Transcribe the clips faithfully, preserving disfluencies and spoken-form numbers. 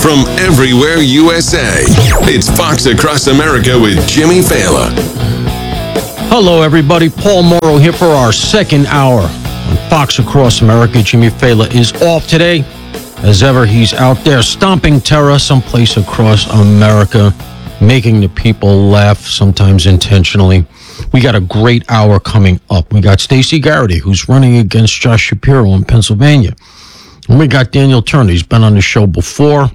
from everywhere U S A. It's Fox Across America with Jimmy Failla. Hello, everybody. Paul Morrow here for our second hour on Fox Across America. Jimmy Failla is off today. As ever, he's out there stomping terror someplace across America, making the people laugh, sometimes intentionally. We got a great hour coming up. We got Stacey Garrity, who's running against Josh Shapiro in Pennsylvania. And we got Daniel Turner. He's been on the show before.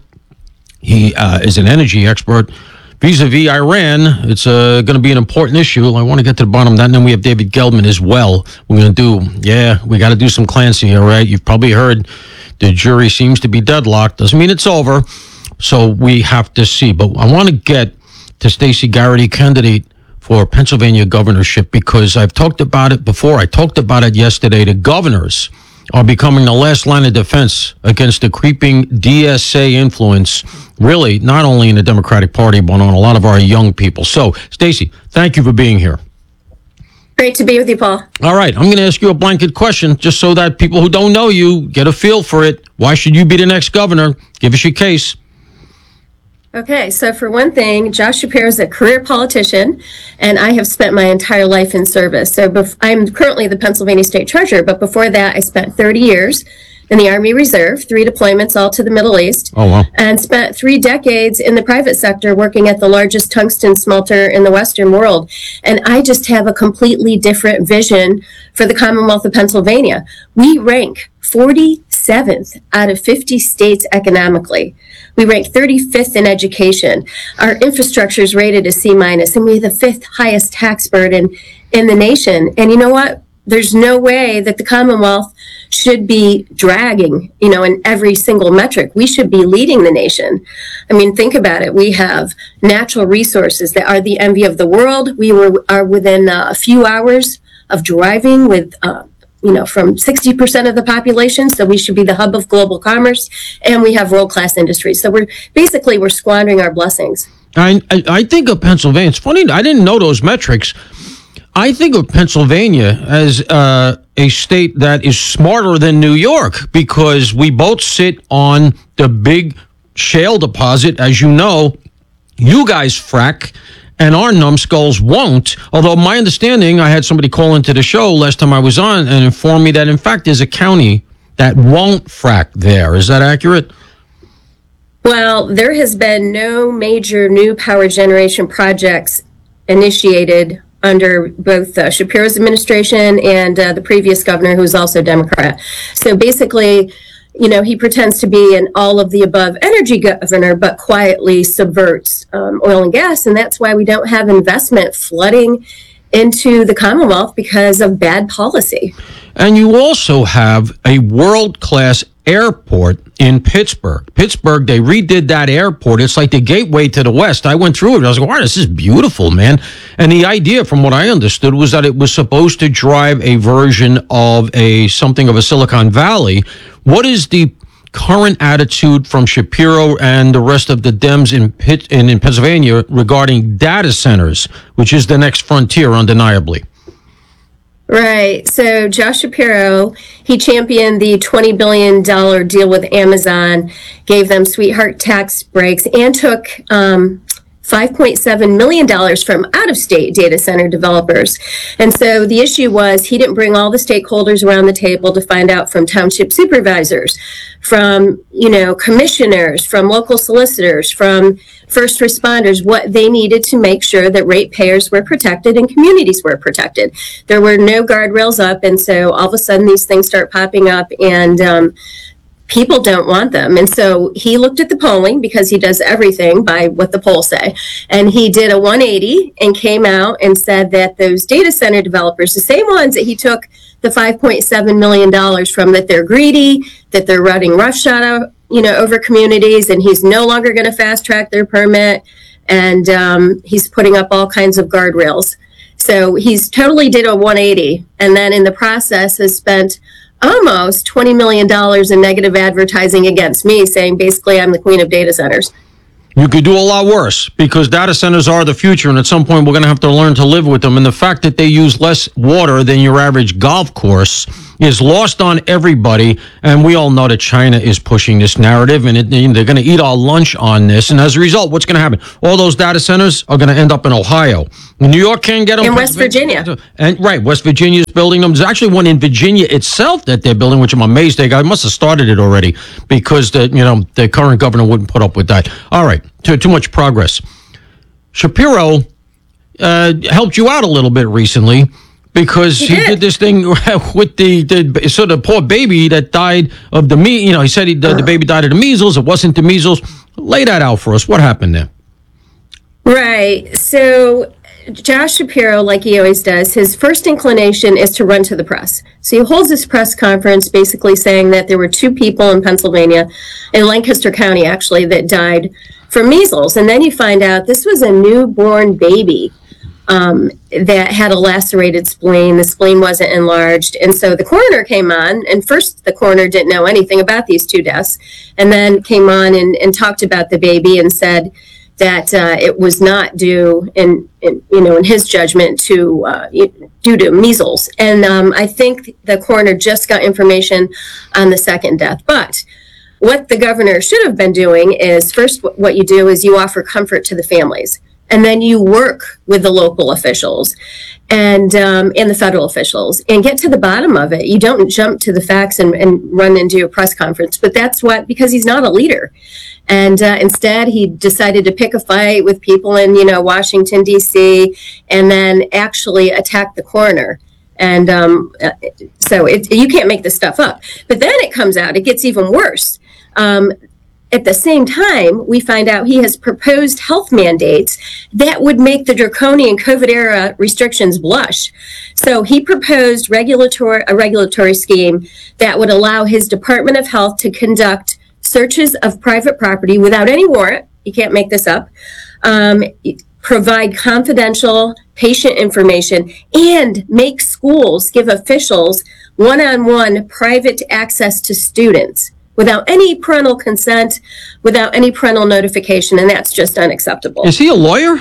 He uh, is an energy expert. Vis-a-vis Iran, it's uh, going to be an important issue. I want to get to the bottom of that. And then we have David Geldman as well. We're going to do, yeah, we got to do some Clancy, all right? You've probably heard the jury seems to be deadlocked. Doesn't mean it's over. So we have to see. But I want to get to Stacey Garrity, candidate for Pennsylvania governorship, because I've talked about it before. I talked about it yesterday. The governors are becoming the last line of defense against the creeping D S A influence, really, not only in the Democratic Party, but on a lot of our young people. So, Stacey, thank you for being here. Great to be with you, Paul. All right, I'm going to ask you a blanket question, just so that people who don't know you get a feel for it. Why should you be the next governor? Give us your case. Okay, so for one thing, Josh Shapiro is a career politician, and I have spent my entire life in service. So bef- I'm currently the Pennsylvania State Treasurer, but before that, I spent thirty years in the Army Reserve, three deployments all to the Middle East, oh, wow. and spent three decades in the private sector working at the largest tungsten smelter in the Western world. And I just have a completely different vision for the Commonwealth of Pennsylvania. We rank forty-seventh out of fifty states economically. We rank thirty-fifth in education. Our infrastructure is rated a C minus, and we have the fifth highest tax burden in the nation. And you know what? There's no way that the Commonwealth should be dragging, you know, in every single metric. We should be leading the nation. I mean, think about it. We have natural resources that are the envy of the world. We were are within uh, a few hours of driving with uh, you know, from sixty percent of the population, so we should be the hub of global commerce, and we have world-class industries. So we're basically, we're squandering our blessings. I, I, I think of Pennsylvania, it's funny, I didn't know those metrics. I think of Pennsylvania as uh, a state that is smarter than New York, because we both sit on the big shale deposit. As you know, you guys frack, and our numbskulls won't. Although my understanding, I had somebody call into the show last time I was on and inform me that, in fact, there's a county that won't frack there. Is that accurate? Well, there has been no major new power generation projects initiated under both uh, Shapiro's administration and uh, the previous governor, who's also Democrat. So basically, you know, he pretends to be an all-of-the-above energy governor, but quietly subverts um, oil and gas, and that's why we don't have investment flooding into the Commonwealth, because of bad policy. And you also have a world-class airport in Pittsburgh. Pittsburgh, they redid that airport. It's like the gateway to the West. I went through it. I was like, wow, this is beautiful, man. And the idea, from what I understood, was that it was supposed to drive a version of a something of a Silicon Valley. What is the current attitude from Shapiro and the rest of the Dems in Pitt, in, in Pennsylvania regarding data centers, which is the next frontier, undeniably? Right. So Josh Shapiro, he championed the twenty billion dollars deal with Amazon, gave them sweetheart tax breaks, and took um, five point seven million dollars from out-of-state data center developers. And so the issue was, he didn't bring all the stakeholders around the table to find out from township supervisors, from, you know, commissioners, from local solicitors, from first responders, what they needed to make sure that ratepayers were protected and communities were protected. There were no guardrails up, and so all of a sudden these things start popping up, and um, people don't want them. And so he looked at the polling, because he does everything by what the polls say. And he did a one eighty and came out and said that those data center developers, the same ones that he took the five point seven million dollars from, that they're greedy, that they're running roughshod, you know, over communities, and he's no longer going to fast track their permit. And um, he's putting up all kinds of guardrails. So he's totally did a one eighty, and then in the process has spent almost twenty million dollars in negative advertising against me, saying basically I'm the queen of data centers. You could do a lot worse, because data centers are the future, and at some point we're going to have to learn to live with them. And the fact that they use less water than your average golf course is lost on everybody. And we all know that China is pushing this narrative, and it, they're going to eat our lunch on this. And as a result, what's going to happen? All those data centers are going to end up in Ohio. New York can't get them. In West Virginia. And right, West Virginia is building them. There's actually one in Virginia itself that they're building, which I'm amazed they got. Must have started it already because the you know the current governor wouldn't put up with that. All right, too too much progress. Shapiro uh, helped you out a little bit recently because he, he did. did this thing with the, the so the poor baby that died of the me. You know, he said he, the, the baby died of the measles. It wasn't the measles. Lay that out for us. What happened there? Right. So Josh Shapiro, like he always does, his first inclination is to run to the press. So he holds this press conference basically saying that there were two people in Pennsylvania, in Lancaster County actually, that died from measles. And then you find out this was a newborn baby um, that had a lacerated spleen. The spleen wasn't enlarged. And so the coroner came on, and first the coroner didn't know anything about these two deaths, and then came on and, and talked about the baby and said that uh, it was not due, in, in you know, in his judgment, to uh, due to measles. And um, I think the coroner just got information on the second death. But what the governor should have been doing is first, what you do is you offer comfort to the families, and then you work with the local officials and um, and the federal officials and get to the bottom of it. You don't jump to the facts and, and run and do a press conference, but that's what, because he's not a leader. And uh, instead, he decided to pick a fight with people in, you know, Washington, D C, and then actually attack the coroner. And um, so it, you can't make this stuff up. But then it comes out, it gets even worse. Um, at the same time, we find out he has proposed health mandates that would make the draconian COVID era restrictions blush. So he proposed regulatory a regulatory scheme that would allow his Department of Health to conduct searches of private property without any warrant. You can't make this up. Um, provide confidential patient information, and make schools give officials one-on-one private access to students without any parental consent, without any parental notification, and that's just unacceptable. Is he a lawyer?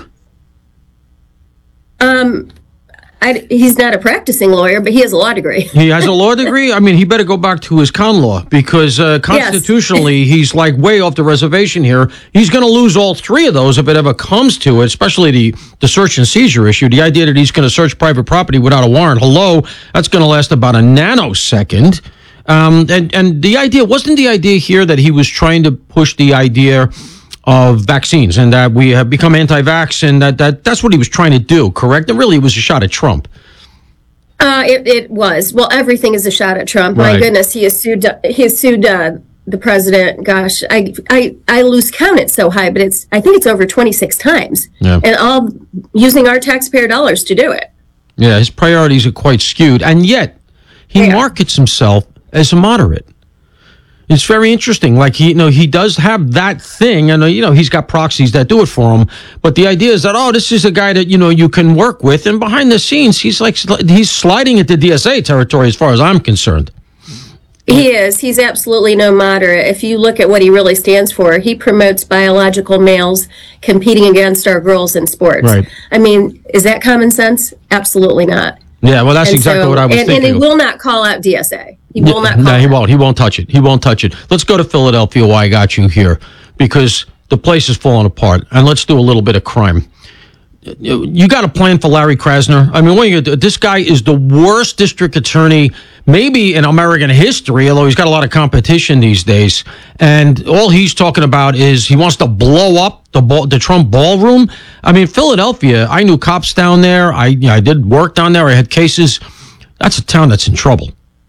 Um, I, he's not a practicing lawyer, but he has a law degree. He has a law degree? I mean, he better go back to his con law because uh, constitutionally, yes. He's like way off the reservation here. He's going to lose all three of those if it ever comes to it, especially the, the search and seizure issue. The idea that he's going to search private property without a warrant, hello, that's going to last about a nanosecond. Um, and, and the idea, wasn't the idea here that he was trying to push the idea of vaccines and that we have become anti-vax, and that, that that's what he was trying to do, correct? And really, it was a shot at Trump. Uh, it, it was. Well, everything is a shot at Trump. Right. My goodness, he has sued, he has sued uh, the president. Gosh, I, I, I lose count, it's so high, but it's, I think it's over twenty-six times. Yeah. And all using our taxpayer dollars to do it. Yeah, his priorities are quite skewed, and yet he yeah. markets himself as a moderate. It's very interesting. Like, he, you know, he does have that thing, and, you know, he's got proxies that do it for him. But the idea is that, oh, this is a guy that, you know, you can work with. And behind the scenes, he's like, he's sliding into D S A territory as far as I'm concerned. He is. He's absolutely no moderate. If you look at what he really stands for, he promotes biological males competing against our girls in sports. Right. I mean, is that common sense? Absolutely not. Yeah, well, that's and exactly so, what I was and, thinking. And he will not call out D S A. He will not call No, he it. won't. He won't touch it. He won't touch it. Let's go to Philadelphia, why I got you here, because the place is falling apart. And let's do a little bit of crime. You got a plan for Larry Krasner? I mean, what are you gonna do? This guy is the worst district attorney maybe in American history, although he's got a lot of competition these days. And all he's talking about is he wants to blow up the ball, the Trump ballroom. I mean, Philadelphia, I knew cops down there. I, you know, I did work down there. I had cases. That's a town that's in trouble.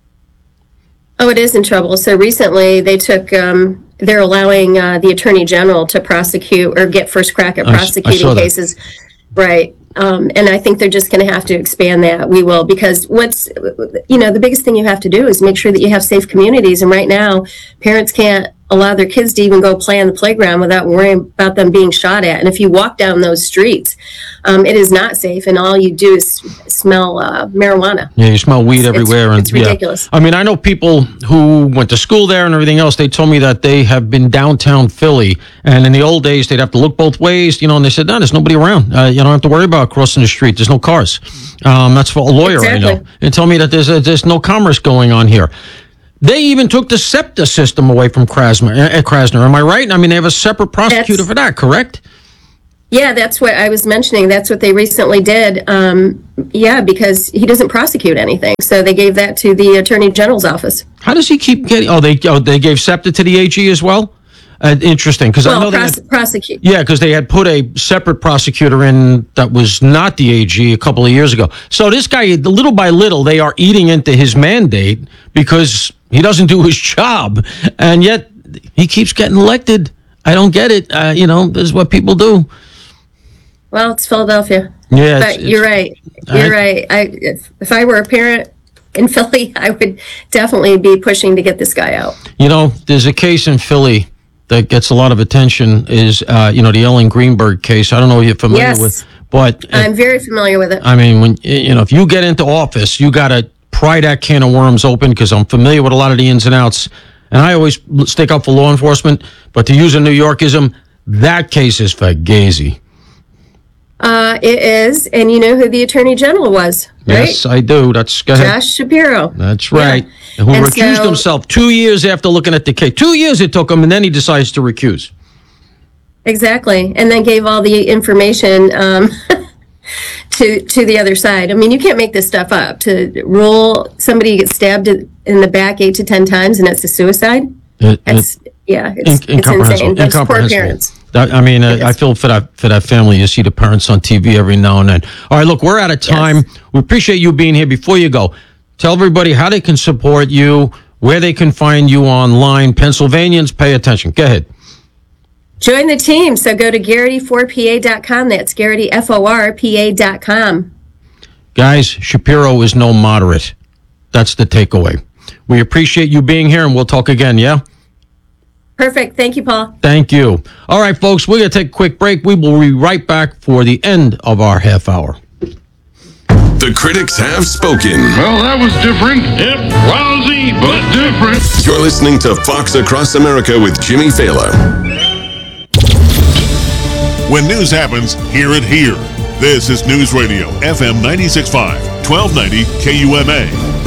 Oh, it is in trouble. So recently they took, um, they're allowing uh, the attorney general to prosecute or get first crack at prosecuting cases. Right. Um, and I think they're just going to have to expand that. We will, because what's, you know, the biggest thing you have to do is make sure that you have safe communities. And right now, parents can't allow their kids to even go play on the playground without worrying about them being shot at. And if you walk down those streets, um, it is not safe, and all you do is smell uh, marijuana. Yeah, you smell weed It's- everywhere. it's- and it's ridiculous. Yeah. I mean, I know people who went to school there and everything else. They told me that they have been downtown Philly, and in the old days, they'd have to look both ways, you know, and they said, no, there's nobody around. Uh, you don't have to worry about crossing the street. There's no cars. Um, that's for a lawyer I know. Exactly. And told me that there's, a, there's no commerce going on here. They even took the SEPTA system away from Krasner. Uh, Krasner. Am I right? I mean, they have a separate prosecutor That's- for that, correct? Yeah, that's what I was mentioning. That's what they recently did. Um, yeah, because he doesn't prosecute anything. So they gave that to the Attorney General's office. How does he keep getting? Oh, they oh, they gave SEPTA to the A G as well. Uh, interesting, because I know Well, they pros- had, prosecute. yeah, because they had put a separate prosecutor in that was not the A G a couple of years ago. So this guy, little by little, they are eating into his mandate because he doesn't do his job, and yet he keeps getting elected. I don't get it. Uh, you know, this is what people do. Well, it's Philadelphia. Yeah, But it's- you're right. You're I- right. I if, if I were a parent in Philly, I would definitely be pushing to get this guy out. You know, there's a case in Philly that gets a lot of attention. Is uh, you know the Ellen Greenberg case? I don't know if you're familiar Yes. with, but uh, I'm very familiar with it. I mean, when you know, if you get into office, you got to pry that can of worms open because I'm familiar with a lot of the ins and outs, and I always stick up for law enforcement. But to use a New Yorkism, that case is fugazi. Uh, it is, and you know who the Attorney General was, right? Yes, I do. That's go ahead. Josh Shapiro. That's right. Yeah. Who And recused so- himself two years after looking at the case. Two years it took him, and then he decides to recuse. Exactly, and then gave all the information um, to to the other side. I mean, you can't make this stuff up. To rule somebody gets stabbed in the back eight to ten times, and it's a suicide. It- That's yeah, In- it's, it's incomprehensible. insane. Those poor Incomprehensible. parents. That, I mean, uh, It I is. feel for that for that family. You see the parents on T V every now and then. All right, look, we're out of time. Yes. We appreciate you being here. Before you go, tell everybody how they can support you, where they can find you online. Pennsylvanians, pay attention. Go ahead. Join the team. So go to Garrity four P A dot com. That's Garrity F O R P A dot com. Guys, Shapiro is no moderate. That's the takeaway. We appreciate you being here, and we'll talk again, yeah? Perfect. Thank you, Paul. Thank you. All right, folks, we're going to take a quick break. We will be right back for the end of our half hour. The critics have spoken. Well, that was different. Yep, lousy, but different. You're listening to Fox Across America with Jimmy Fallon. When news happens, hear it here. This is News Radio, F M ninety-six point five, twelve ninety K U M A.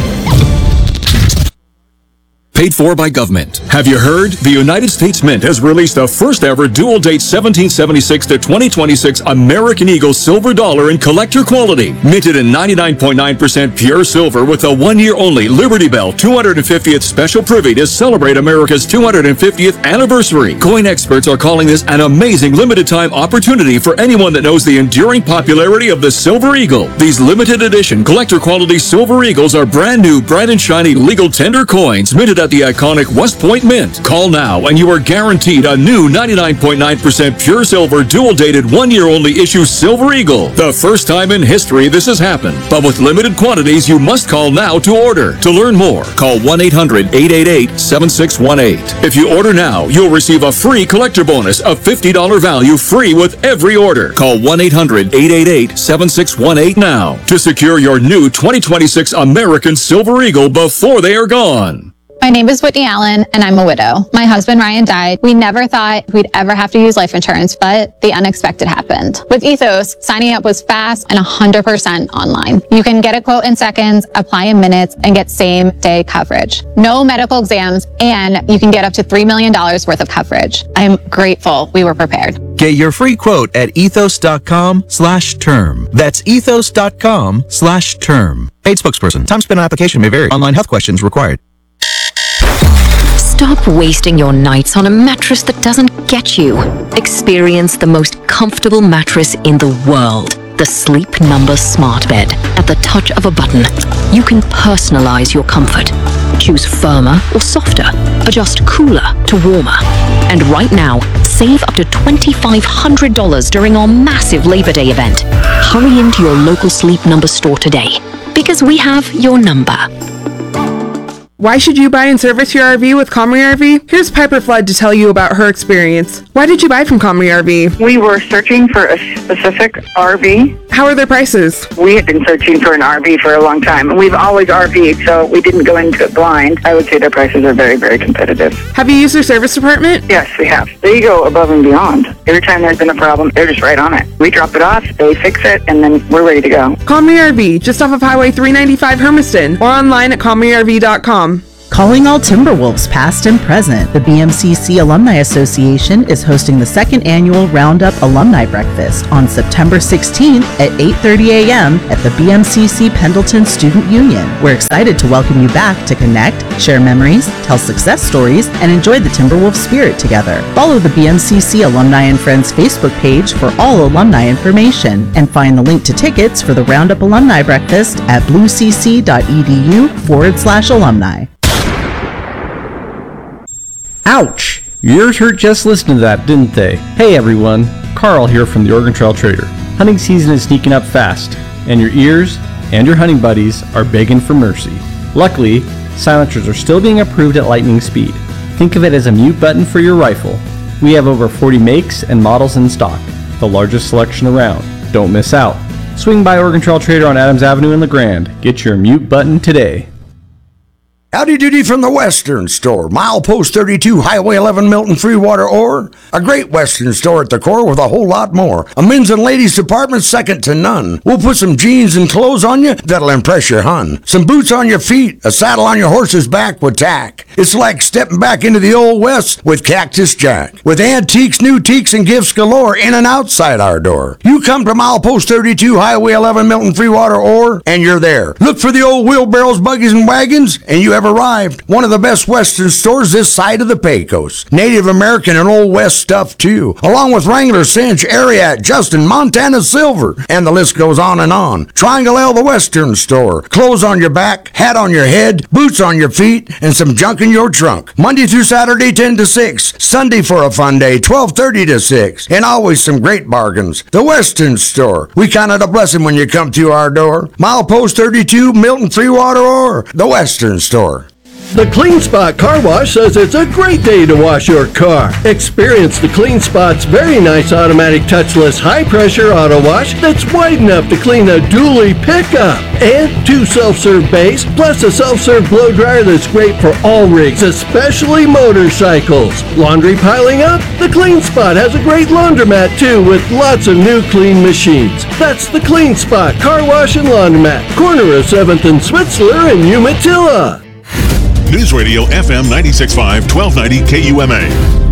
Paid for by government. Have you heard? The United States Mint has released the first ever dual date seventeen seventy-six to twenty twenty-six American Eagle silver dollar in collector quality. Minted in ninety-nine point nine percent pure silver with a one year only Liberty Bell two hundred fiftieth special privy to celebrate America's two hundred fiftieth anniversary. Coin experts are calling this an amazing limited time opportunity for anyone that knows the enduring popularity of the Silver Eagle. These limited edition collector quality Silver Eagles are brand new, bright and shiny legal tender coins minted at the iconic West Point Mint. Call now and you are guaranteed a new ninety-nine point nine percent pure silver dual dated one year only issue Silver Eagle. The first time in history this has happened, but with limited quantities you must call now to order. To learn more, call one eight hundred eight eight eight seven six one eight. If you order now, you'll receive a free collector bonus of fifty dollars value free with every order. Call one eight hundred eight eight eight seven six one eight now to secure your new twenty twenty-six American Silver Eagle before they are gone. My name is Whitney Allen, and I'm a widow. My husband, Ryan, died. We never thought we'd ever have to use life insurance, but the unexpected happened. With Ethos, signing up was fast and one hundred percent online. You can get a quote in seconds, apply in minutes, and get same-day coverage. No medical exams, and you can get up to three million dollars worth of coverage. I'm grateful we were prepared. Get your free quote at ethos.com slash term. That's ethos.com slash term. Paid spokesperson. Time spent on application may vary. Online health questions required. Stop wasting your nights on a mattress that doesn't get you. Experience the most comfortable mattress in the world. The Sleep Number Smart Bed. At the touch of a button, you can personalize your comfort. Choose firmer or softer. Adjust cooler to warmer. And right now, save up to twenty-five hundred dollars during our massive Labor Day event. Hurry into your local Sleep Number store today, because we have your number. Why should you buy and service your R V with Comrie R V? Here's Piper Flood to tell you about her experience. Why did you buy from Comrie R V? We were searching for a specific R V. How are their prices? We had been searching for an R V for a long time, and we've always R V'd, so we didn't go into it blind. I would say their prices are very, very competitive. Have you used their service department? Yes, we have. They go above and beyond. Every time there's been a problem, they're just right on it. We drop it off, they fix it, and then we're ready to go. Comrie R V, just off of Highway three ninety-five Hermiston, or online at comrie r v dot com. Calling all Timberwolves past and present, the B M C C Alumni Association is hosting the second annual Roundup Alumni Breakfast on September sixteenth at eight thirty a.m. at the B M C C Pendleton Student Union. We're excited to welcome you back to connect, share memories, tell success stories, and enjoy the Timberwolves spirit together. Follow the B M C C Alumni and Friends Facebook page for all alumni information, and find the link to tickets for the Roundup Alumni Breakfast at bluecc.edu forward slash alumni. Ouch! Your ears hurt just listening to that, didn't they? Hey everyone, Carl here from the Oregon Trail Trader. Hunting season is sneaking up fast, and your ears and your hunting buddies are begging for mercy. Luckily, silencers are still being approved at lightning speed. Think of it as a mute button for your rifle. We have over forty makes and models in stock, the largest selection around. Don't miss out. Swing by Oregon Trail Trader on Adams Avenue in LeGrand. Get your mute button today. Howdy doody from the Western Store, Milepost thirty-two, Highway eleven, Milton, Freewater, Ore. A great Western store at the core with a whole lot more. A men's and ladies department second to none. We'll put some jeans and clothes on you that'll impress your hun. Some boots on your feet, a saddle on your horse's back with tack. It's like stepping back into the old West with Cactus Jack. With antiques, new teaks, and gifts galore in and outside our door. You come to Milepost thirty-two, Highway eleven, Milton, Freewater, Ore, and you're there. Look for the old wheelbarrows, buggies, and wagons, and you have arrived. One of the best Western stores this side of the Pecos. Native American and Old West stuff too, along with Wrangler, Cinch, Ariat, Justin, Montana Silver, and the list goes on and on. Triangle L, the Western Store. Clothes on your back, hat on your head, boots on your feet, and some junk in your trunk. Monday through Saturday, ten to six. Sunday for a fun day, twelve thirty to six. And always some great bargains. The Western Store. We count it a blessing when you come through our door. Milepost thirty-two, Milton, Freewater, or the Western Store. The Clean Spot Car Wash says it's a great day to wash your car. Experience the Clean Spot's very nice automatic touchless high-pressure auto wash that's wide enough to clean a dually pickup. And two self-serve bays, plus a self-serve blow dryer that's great for all rigs, especially motorcycles. Laundry piling up? The Clean Spot has a great laundromat too, with lots of new clean machines. That's the Clean Spot Car Wash and Laundromat, corner of seventh and Switzler in Umatilla. News Radio F M ninety-six point five, twelve ninety K U M A.